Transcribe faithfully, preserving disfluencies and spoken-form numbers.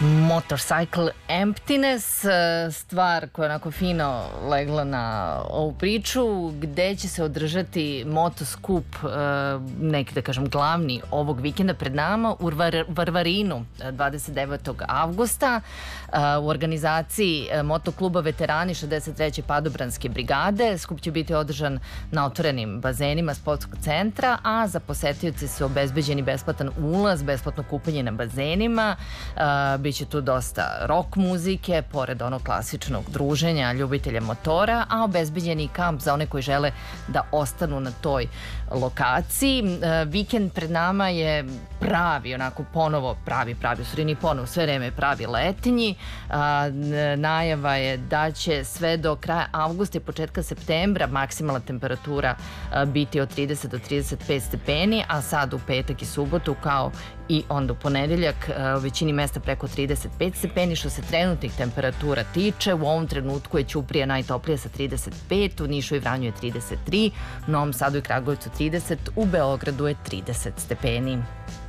Motorcycle Emptiness, stvar koja je onako fino legla na ovu priču, gde će se održati motoskup, neki da kažem glavni ovog vikenda pred nama u Varvarinu dvadeset devetog avgusta u organizaciji motokluba Veterani šezdeset treće padobranske brigade. Skup će biti održan na otvorenim bazenima sportskog centra, a za posetioce su obezbeđeni besplatan ulaz, besplatno kupanje na bazenima. Biće tu dosta rock muzike, pored onog klasičnog druženja ljubitelja motora, a obezbeđen je i kamp za one koji žele da ostanu na toj lokaciji. Vikend pred nama je pravi, onako ponovo pravi, pravi, u surini ponovo, sve vreme je pravi letnji. Najava je da će sve do kraja avgusta i početka septembra maksimalna temperatura biti od trideset do trideset pet stepeni, a sad u petak i subotu kao i onda u ponedeljak u većini mesta preko trideset pet stepeni. Što se trenutnih temperatura tiče, u ovom trenutku je Ćuprija najtoplija sa trideset pet, u Nišu i Vranju je trideset tri, u Novom Sadu i Kragujevcu trideset, u Beogradu je trideset stepeni.